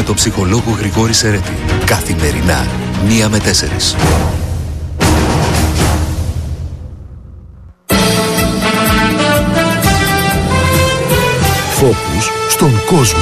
τον ψυχολόγο Γρηγόρη Σερέτη. Καθημερινά, 1 με 4. Φόκους στον κόσμο.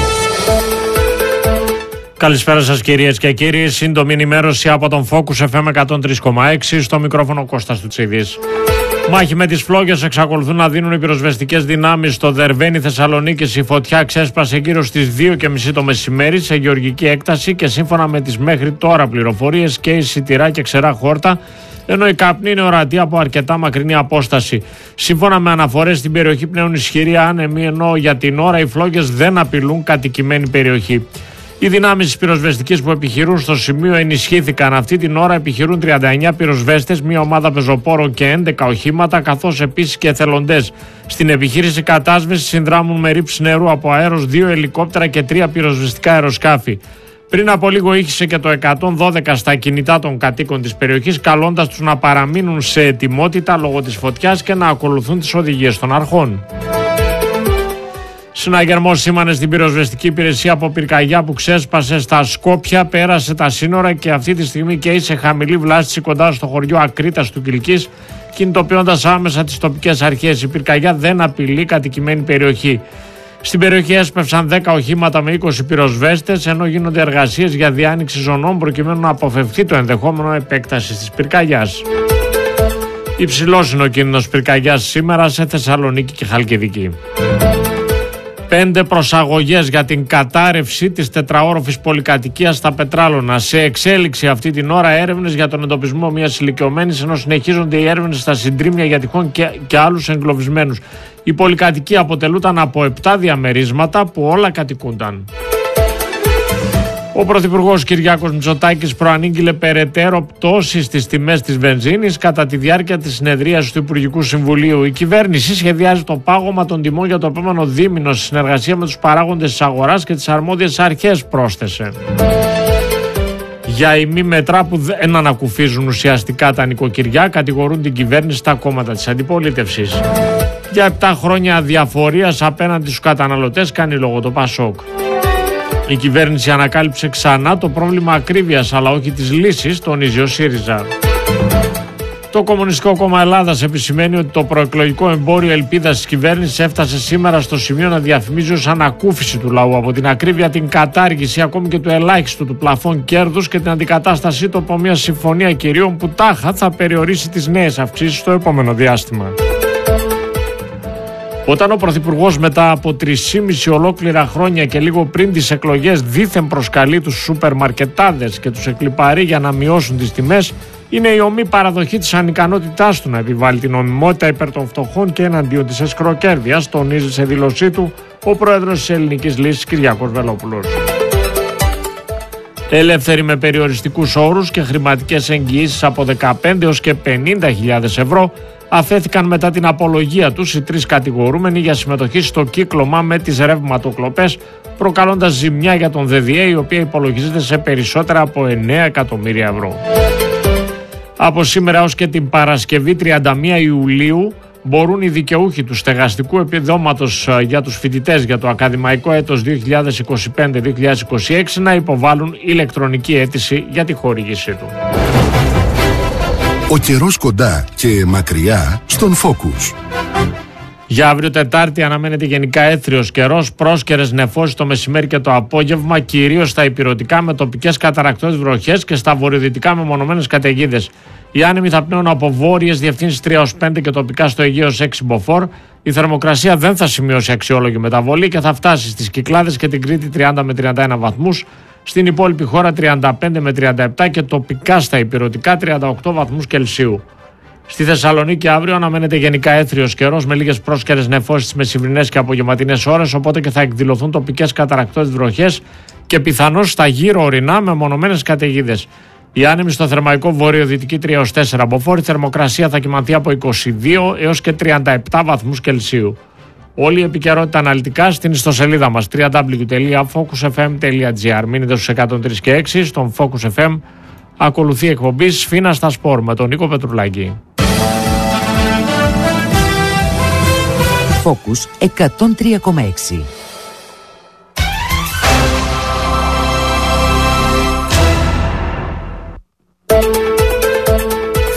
Καλησπέρα σας κυρίες και κύριοι. Σύντομη ενημέρωση από τον Focus FM 103,6. Στο μικρόφωνο Κώστας Τουτσίδης. Μάχη με τις φλόγες εξακολουθούν να δίνουν οι πυροσβεστικές δυνάμεις στο Δερβένι Θεσσαλονίκης. Η φωτιά ξέσπασε γύρω στις 2:30 το μεσημέρι σε γεωργική έκταση και σύμφωνα με τις μέχρι τώρα πληροφορίες καίει σιτηρά και ξερά χόρτα, ενώ η καπνή είναι ορατή από αρκετά μακρινή απόσταση. Σύμφωνα με αναφορές στην περιοχή πνέουν ισχυροί άνεμοι, ενώ για την ώρα οι φλόγες δεν απειλούν κατοικημένη περιοχή. Οι δυνάμεις της πυροσβεστικής που επιχειρούν στο σημείο ενισχύθηκαν. Αυτή την ώρα επιχειρούν 39 πυροσβέστες, μια ομάδα πεζοπόρων και 11 οχήματα, καθώς επίσης και εθελοντές. Στην επιχείρηση κατάσβεσης συνδράμουν με ρήψη νερού από αέρος 2 ελικόπτερα και 3 πυροσβεστικά αεροσκάφη. Πριν από λίγο ήχησε και το 112 στα κινητά των κατοίκων της περιοχής, καλώντας τους να παραμείνουν σε ετοιμότητα λόγω της φωτιάς και να ακολουθούν τις οδηγίες των αρχών. Συναγερμός σήμανε στην πυροσβεστική υπηρεσία από πυρκαγιά που ξέσπασε στα Σκόπια, πέρασε τα σύνορα και αυτή τη στιγμή καίει σε χαμηλή βλάστηση κοντά στο χωριό Ακρίτας του Κιλκής, κινητοποιώντας άμεσα τις τοπικές αρχές. Η πυρκαγιά δεν απειλεί κατοικημένη περιοχή. Στην περιοχή έσπευσαν 10 οχήματα με 20 πυροσβέστες, ενώ γίνονται εργασίες για διάνοιξη ζωνών προκειμένου να αποφευθεί το ενδεχόμενο επέκτασης της πυρκαγιάς. Υψηλός είναι ο κίνδυνος πυρκαγιάς σήμερα σε Θεσσαλονίκη και Χαλκιδική. 5 προσαγωγές για την κατάρρευση της τετραόροφης πολυκατοικίας στα Πετράλωνα. Σε εξέλιξη αυτή την ώρα έρευνες για τον εντοπισμό μιας ηλικιωμένης, ενώ συνεχίζονται οι έρευνες στα συντρίμμια για τυχόν και άλλους εγκλωβισμένους. Η πολυκατοικία αποτελούταν από 7 διαμερίσματα που όλα κατοικούνταν. Ο Πρωθυπουργός Κυριάκος Μητσοτάκης προανήγγειλε περαιτέρω πτώσεις στις τιμές της βενζίνης κατά τη διάρκεια της συνεδρίασης του Υπουργικού Συμβουλίου. Η κυβέρνηση σχεδιάζει το πάγωμα των τιμών για το επόμενο δίμηνο σε συνεργασία με τους παράγοντες της αγοράς και τις αρμόδιες αρχές, πρόσθεσε. Για ημίμετρα που δεν ανακουφίζουν ουσιαστικά τα νοικοκυριά, κατηγορούν την κυβέρνηση στα κόμματα της αντιπολίτευσης. Για 7 χρόνια αδιαφορίας απέναντι στους καταναλωτές κάνει λόγο το ΠΑΣΟΚ. Η κυβέρνηση ανακάλυψε ξανά το πρόβλημα ακρίβειας, αλλά όχι της λύσης, τονίζει ο ΣΥΡΙΖΑ. Το Κομμουνιστικό Κόμμα Ελλάδας επισημαίνει ότι το προεκλογικό εμπόριο ελπίδας της κυβέρνησης έφτασε σήμερα στο σημείο να διαφημίζει ως ανακούφιση του λαού, από την ακρίβεια την κατάργηση ακόμη και του ελάχιστου του πλαφών κέρδους και την αντικατάστασή του από μια συμφωνία κυρίων που τάχα θα περιορίσει τις νέες αυξήσεις στο επόμενο διάστημα. Όταν ο Πρωθυπουργός μετά από 3,5 ολόκληρα χρόνια και λίγο πριν τις εκλογές δήθεν προσκαλεί τους σούπερ μαρκετάδες και τους εκλιπαρεί για να μειώσουν τις τιμές, είναι η ομή παραδοχή της ανικανότητάς του να επιβάλλει την νομιμότητα υπέρ των φτωχών και εναντίον της εσχροκέρδειας, τονίζει σε δήλωσή του ο πρόεδρος της Ελληνικής Λύσης Κυριάκος Βελόπουλος. Ελεύθεροι με περιοριστικούς όρους και χρηματικές εγγυήσεις από 15 έως και 50.000 ευρώ αφέθηκαν μετά την απολογία τους οι 3 κατηγορούμενοι για συμμετοχή στο κύκλωμα με τις ρευματοκλοπές, προκαλώντας ζημιά για τον ΔΔΕ, η οποία υπολογίζεται σε περισσότερα από 9 εκατομμύρια ευρώ. Από σήμερα ως και την Παρασκευή 31 Ιουλίου μπορούν οι δικαιούχοι του στεγαστικού επιδόματος για τους φοιτητές για το ακαδημαϊκό έτος 2025-2026 να υποβάλουν ηλεκτρονική αίτηση για τη χορήγησή του. Ο καιρός κοντά και μακριά στον Focus. Για αύριο Τετάρτη αναμένεται γενικά έθριος καιρός, πρόσκαιρες νεφώσεις το μεσημέρι και το απόγευμα, κυρίως στα ηπειρωτικά με τοπικές καταρρακτώδεις βροχές και στα βορειοδυτικά με μονομένες καταιγίδες. Οι άνεμοι θα πνέουν από βόρειες διευθύνσεις 3-5 και τοπικά στο Αιγαίος 6 μποφόρ. Η θερμοκρασία δεν θα σημειώσει αξιόλογη μεταβολή και θα φτάσει στις Κυκλάδες και την Κρήτη 30 με 31 βαθμούς. Στην υπόλοιπη χώρα 35 με 37 και τοπικά στα ηπειρωτικά 38 βαθμούς Κελσίου. Στη Θεσσαλονίκη αύριο αναμένεται γενικά έθριος καιρός με λίγες πρόσκαιρες νεφώσεις στις μεσημβρινές και απογευματινές ώρες, οπότε και θα εκδηλωθούν τοπικές καταρρακτώδεις βροχές και πιθανώς στα γύρω ορεινά με μονομένες καταιγίδες. Οι άνεμοι στο θερμαϊκό βορειοδυτική 3-4 μποφόρ, η θερμοκρασία θα κυμανθεί από 22 έως και 37 βαθμούς Κελσίου. Όλη η επικαιρότητα αναλυτικά στην ιστοσελίδα μας www.focusfm.gr. Μείνετε στους 103 και 6 στον Focus FM. Ακολουθεί εκπομπή Σφίνα στα Σπορ με τον Νίκο Πετρουλάκη. Focus 103,6.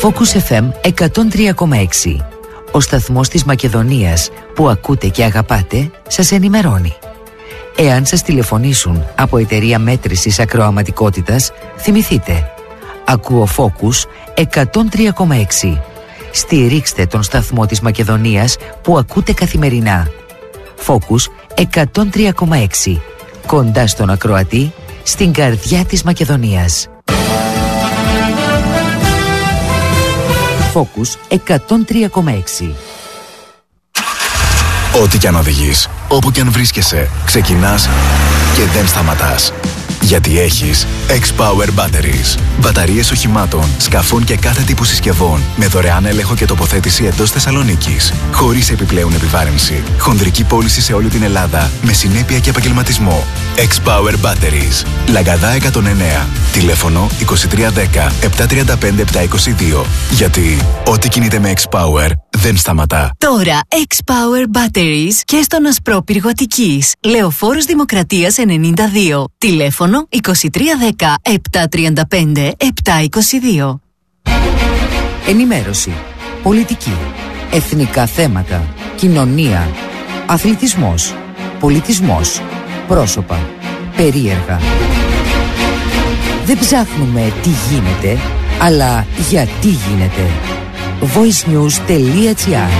Focus FM 103,6. Ο σταθμός της Μακεδονίας που ακούτε και αγαπάτε σας ενημερώνει. Εάν σας τηλεφωνήσουν από εταιρεία μέτρησης ακροαματικότητας, θυμηθείτε. Ακούω Focus 103,6. Στηρίξτε τον σταθμό της Μακεδονίας που ακούτε καθημερινά. Focus 103,6. Κοντά στον ακροατή, στην καρδιά της Μακεδονίας. Focus 103,6. Ό,τι κι αν οδηγείς, όπου κι αν βρίσκεσαι, ξεκινάς και δεν σταματάς. Γιατί έχεις X-Power Batteries. Μπαταρίες οχημάτων, σκαφών και κάθε τύπου συσκευών με δωρεάν έλεγχο και τοποθέτηση εντός Θεσσαλονίκης. Χωρίς επιπλέον επιβάρυνση. Χονδρική πώληση σε όλη την Ελλάδα με συνέπεια και επαγγελματισμό. X-Power Batteries. Λαγκαδά 109. Τηλέφωνο 2310 735 722. Γιατί ό,τι κινείται με X-Power δεν σταματά. Τώρα X-Power Batteries και στον Ασπρόπυργο Αττικής. Λεωφόρος Δημοκρατίας 92. Τηλέφωνο 2310 735 722. Ενημέρωση, πολιτική, εθνικά θέματα, κοινωνία, αθλητισμός, πολιτισμός, πρόσωπα, περίεργα. Δεν ψάχνουμε τι γίνεται, αλλά γιατί γίνεται. voicenews.gr.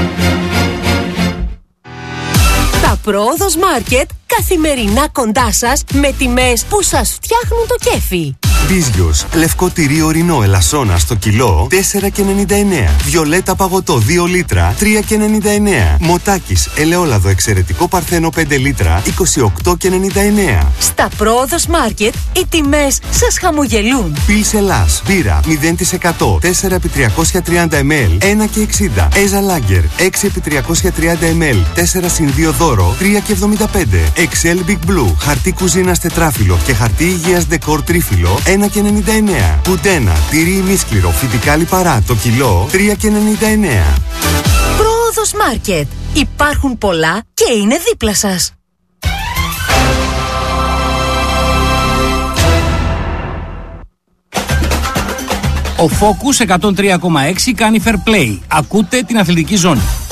Τα Πρόοδος Μάρκετ καθημερινά κοντά σας με τιμές που σας φτιάχνουν το κέφι. Μπίζιος, λευκό τυρί ορεινό ελασσόνα στο κιλό 4,99. Βιολέτα παγωτό 2 λίτρα 3,99. Μοτάκης ελαιόλαδο εξαιρετικό παρθένο 5 λίτρα 28,99. Στα Πρόοδος Μάρκετ οι τιμές σας χαμογελούν. Πιλς Ελλάς, μπύρα 0% 4x330 ml 1,60. Έζα Λάγκερ 6x330 ml 4x2 δώρο 3,75. Excel Big Blue, χαρτί κουζίνας τετράφυλλο και χαρτί υγείας ντεκόρ τρίφυλλο 1,99. Κουντένα, τυρί ημίσκληρο, φυτικά λιπαρά, το κιλό 3,99. Πρόοδος Μάρκετ. Υπάρχουν πολλά και είναι δίπλα σας. Ο Focus 103,6 κάνει fair play. Ακούτε την αθλητική ζώνη.